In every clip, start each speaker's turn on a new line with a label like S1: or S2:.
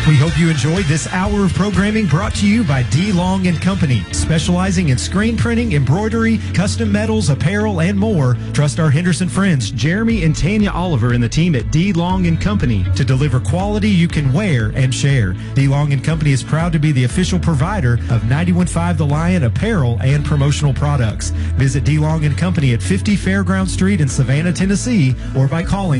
S1: We hope you enjoyed this hour of programming brought to you by D. Long & Company, specializing in screen printing, embroidery, custom metals, apparel, and more. Trust our Henderson friends, Jeremy and Tanya Oliver and the team at D. Long & Company to deliver quality you can wear and share. D. Long & Company is proud to be the official provider of 91.5 The Lion apparel and promotional products. Visit D. Long & Company at 50 Fairground Street in Savannah, Tennessee, or by calling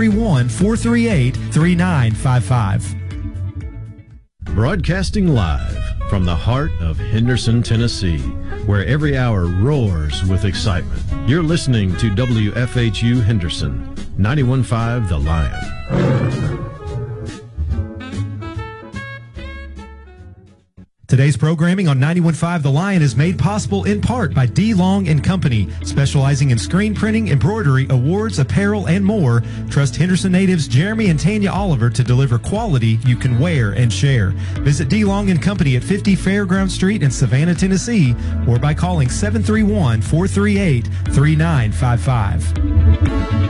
S1: 731-438-3955.
S2: Broadcasting live from the heart of Henderson, Tennessee, where every hour roars with excitement. You're listening to WFHU Henderson, 91.5 The Lion.
S1: Today's programming on 91.5 The Lion is made possible in part by D. Long & Company, specializing in screen printing, embroidery, awards, apparel, and more. Trust Henderson natives Jeremy and Tanya Oliver to deliver quality you can wear and share. Visit D. Long & Company at 50 Fairground Street in Savannah, Tennessee, or by calling 731-438-3955.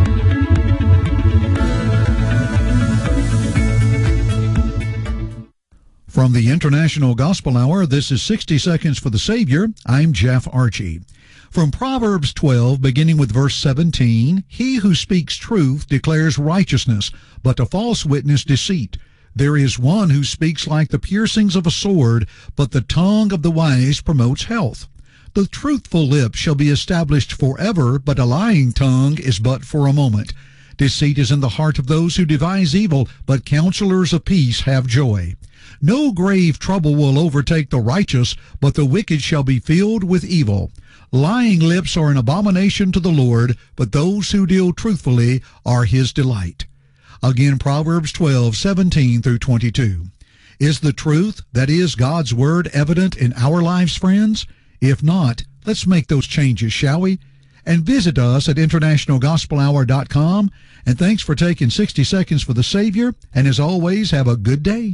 S3: From the International Gospel Hour, this is 60 Seconds for the Savior. I'm Jeff Archie. From Proverbs 12, beginning with verse 17, he who speaks truth declares righteousness, but a false witness deceit. There is one who speaks like the piercings of a sword, but the tongue of the wise promotes health. The truthful lip shall be established forever, but a lying tongue is but for a moment. Deceit is in the heart of those who devise evil, but counselors of peace have joy. No grave trouble will overtake the righteous, but the wicked shall be filled with evil. Lying lips are an abomination to the Lord, but those who deal truthfully are his delight. Again, Proverbs 12:17 through 22. Is the truth, that is God's word, evident in our lives, friends? If not, let's make those changes, shall we? And visit us at internationalgospelhour.com. And thanks for taking 60 Seconds for the Savior. And as always, have a good day.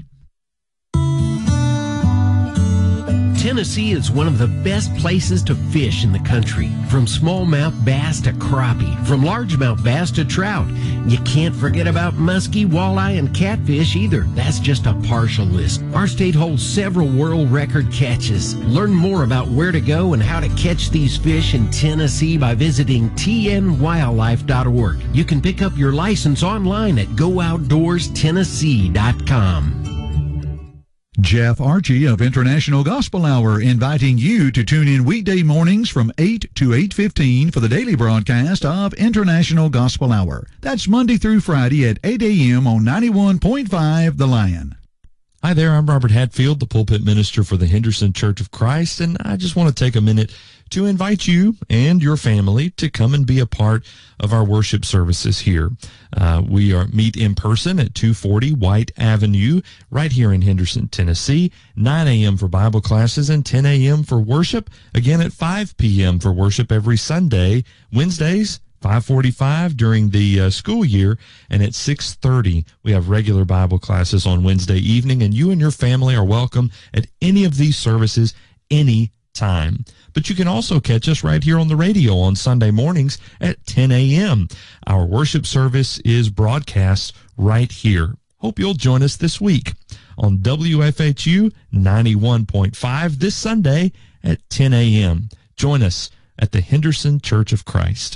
S4: Tennessee is one of the best places to fish in the country. From smallmouth bass to crappie, from largemouth bass to trout. You can't forget about muskie, walleye, and catfish either. That's just a partial list. Our state holds several world record catches. Learn more about where to go and how to catch these fish in Tennessee by visiting tnwildlife.org. You can pick up your license online at GoOutdoorsTennessee.com.
S3: Jeff Archie of International Gospel Hour inviting you to tune in weekday mornings from 8 to 8:15 for the daily broadcast of International Gospel Hour. That's Monday through Friday at 8 a.m. on 91.5 The Lion.
S5: Hi there, I'm Robert Hatfield, the pulpit minister for the Henderson Church of Christ, and I just want to take a minute to invite you and your family to come and be a part of our worship services here. We meet in person at 240 White Avenue right here in Henderson, Tennessee, 9 a.m. for Bible classes and 10 a.m. for worship, again at 5 p.m. for worship every Sunday, Wednesdays, 5:45 during the school year, and at 6:30 we have regular Bible classes on Wednesday evening, and you and your family are welcome at any of these services any time. But you can also catch us right here on the radio on Sunday mornings at 10 a.m. Our worship service is broadcast right here. Hope you'll join us this week on WFHU 91.5 this Sunday at 10 a.m. Join us at the Henderson Church of Christ.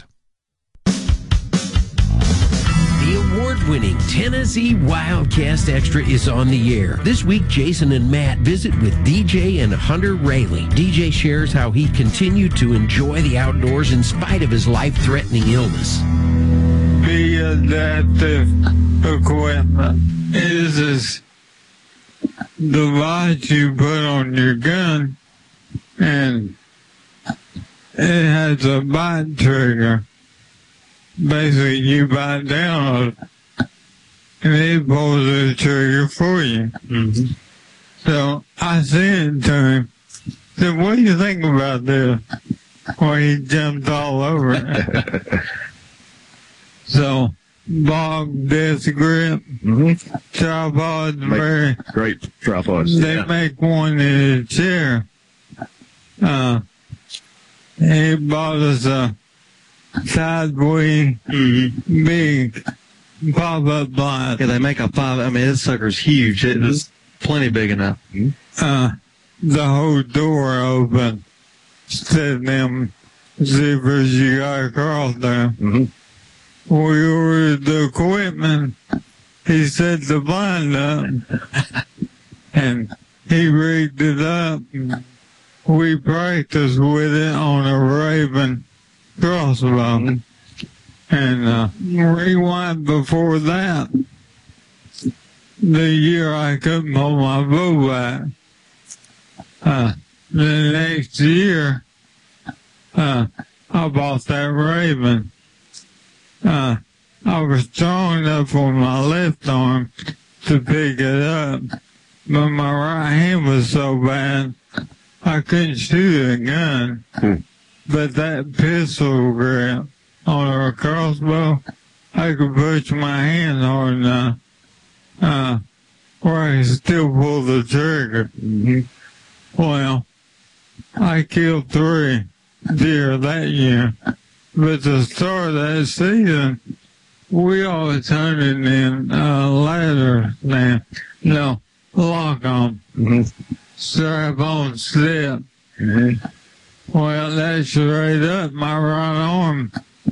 S4: The award-winning Tennessee Wildcast Extra is on the air. This week, Jason and Matt visit with DJ and Hunter Rayleigh. DJ shares how he continued to enjoy the outdoors in spite of his life-threatening illness.
S6: The adaptive equipment is this device you put on your gun, and it has a bite trigger. Basically, you bite down and it pulls the trigger for you. Mm-hmm. So I said to him, said, what do you think about this? Well, he jumped all over it. So, bog disc grip, tripods,
S7: great tripods.
S6: They make one in a chair. He bought us a sideways big pop-up blind.
S8: Yeah, they make a 5. I mean, this sucker's huge. It was plenty big enough.
S6: The whole door open. Said them zippers you got across there. We ordered the equipment. He set the blind up. And he rigged it up. We practiced with it on a Raven crossbow. And rewind before that, the year I couldn't pull my bow back, the next year, I bought that Raven. I was strong enough on my left arm to pick it up, but my right hand was so bad, I couldn't shoot a gun. But that pistol grip on a crossbow, I could push my hand hard enough where I could still pull the trigger. Well, I killed 3 deer that year, but to start that season, we always hunted in ladder stand. No, lock on, strap on slip. Well, that's straight up my right arm.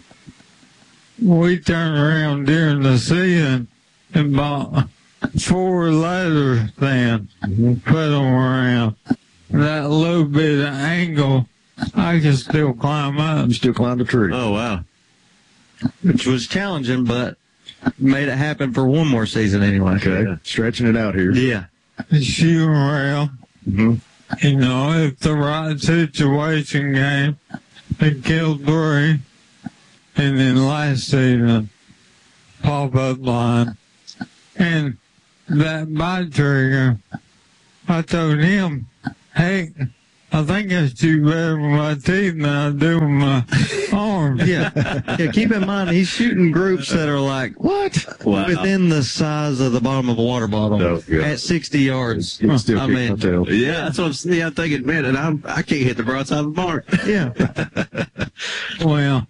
S6: We turned around during the season and bought 4 ladder stands, put them around. That little bit of angle, I can still climb up.
S7: You still climb the tree.
S8: Oh, wow. Which was challenging, but made it happen for one more season anyway.
S7: Okay, stretching it out here.
S8: Yeah.
S6: Shoot around. You know, if the right situation came, they killed 3. And then last season, pop-up line. And that bite trigger, I told him, hey, I think I shoot better with my teeth than I do with my arms.
S8: Yeah, keep in mind, he's shooting groups that are like, what?
S7: Wow.
S8: Within the size of the bottom of a water bottle
S7: Oh, yeah.
S8: at 60 yards.
S7: You can still
S8: I
S7: kick
S8: mean,
S7: my tail.
S9: Yeah, that's what I'm saying. I'm thinking, man, and I can't hit the broadside of the mark.
S8: Yeah.
S6: Well,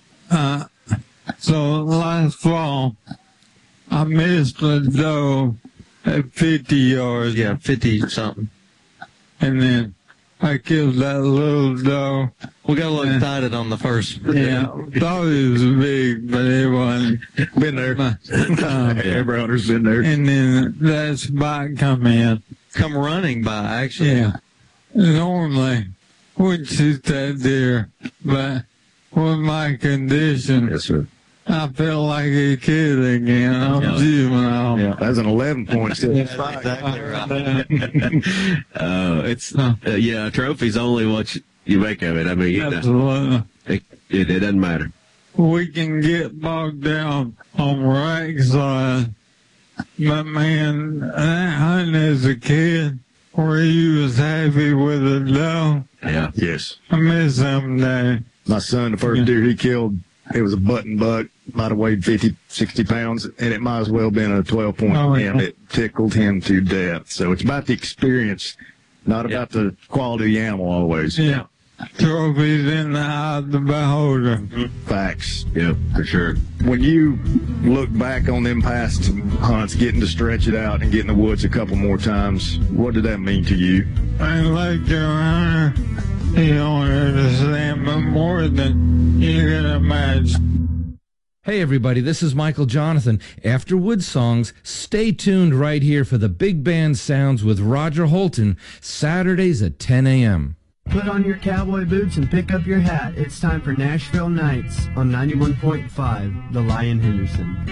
S6: so last fall, I missed the doe at 50 yards.
S8: Yeah, 50 something.
S6: And then I killed that little doe.
S8: We got a little excited on the first.
S6: Yeah, thought it was big, but it wasn't.
S7: Been there. Every hunter's been there.
S6: And then that spot come in.
S8: Come running by, actually.
S6: Yeah. Normally, wouldn't shoot that deer, but with my condition,
S7: Yes, sir.
S6: I feel like a kid again. I'm juvenile.
S7: Yeah, that's an 11-point still.
S8: Exactly right.
S9: It's yeah, trophy's only what you make of it. I mean,
S6: Absolutely.
S9: it doesn't matter.
S6: We can get bogged down on right side, but man, that hunting as a kid where you was happy with a doe,
S9: Yeah.
S7: Yes.
S6: I miss them days.
S7: My son, the first deer he killed, it was a button buck, might have weighed 50, 60 pounds, and it might as well have been a 12-point
S6: Oh,
S7: him.
S6: yeah.
S7: It tickled him to death. So it's about the experience, not about the quality of the animal always.
S6: Yeah. Trophies in the eye of the beholder.
S7: Facts.
S9: Yeah, for sure.
S7: When you look back on them past hunts, getting to stretch it out and get in the woods a couple more times, what did that mean to you?
S6: And like your hunter, you don't understand, but more than you can imagine.
S10: Hey everybody, this is Michael Jonathan. After Wood Songs, stay tuned right here for the Big Band Sounds with Roger Holton, Saturdays at 10 a.m.
S11: Put on your cowboy boots and pick up your hat. It's time for Nashville Nights on 91.5, The Lion Henderson.